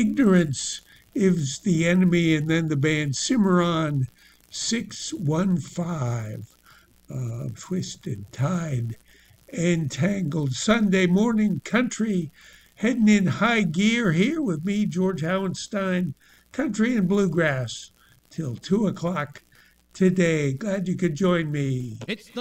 Ignorance is the Enemy, and then the band Cimarron 615. Twisted, Tied, and Tangled. Sunday morning country, heading in high gear here with me, George Howenstein, country and bluegrass till 2 o'clock today. Glad you could join me. It's the